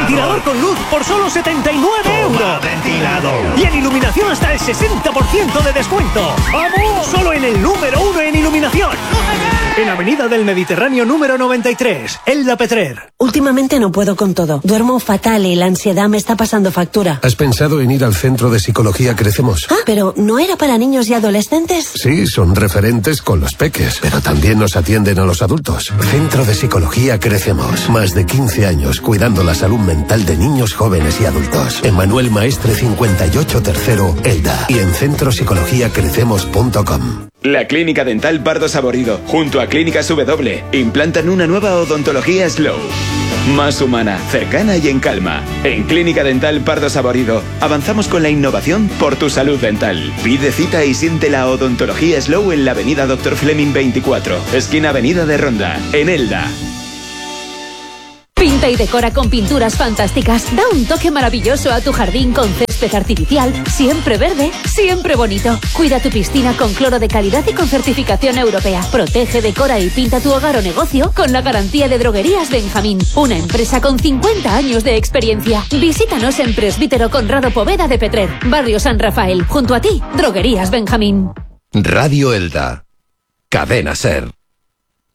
Ventilador con luz por solo 79 euros. Ventilador. Y en iluminación hasta el 60% de descuento. ¡Vamos! Solo en el número 1 en iluminación. En Avenida del Mediterráneo número 93, Elda Petrer. Últimamente no puedo con todo. Duermo fatal y la ansiedad me está pasando factura. ¿Has pensado en ir al Centro de Psicología Crecemos? Ah, pero ¿no era para niños y adolescentes? Sí, son referentes con los peques, pero también nos atienden a los adultos. Centro de Psicología Crecemos. Más de 15 años cuidando la salud mental de niños, jóvenes y adultos. En Manuel Maestre 58 Tercero, Elda. Y en centropsicologiacrecemos.com. La Clínica Dental Pardo Saborido, junto a Clínicas W, implantan una nueva odontología Slow. Más humana, cercana y en calma. En Clínica Dental Pardo Saborido, avanzamos con la innovación por tu salud dental. Pide cita y siente la odontología Slow en la avenida Dr. Fleming 24, esquina Avenida de Ronda, en Elda. Pinta y decora con pinturas fantásticas. Da un toque maravilloso a tu jardín con césped artificial, siempre verde, siempre bonito. Cuida tu piscina con cloro de calidad y con certificación europea. Protege, decora y pinta tu hogar o negocio con la garantía de Droguerías Benjamín, una empresa con 50 años de experiencia. Visítanos en Presbítero Conrado Poveda de Petrer, Barrio San Rafael. Junto a ti, Droguerías Benjamín. Radio Elda. Cadena Ser.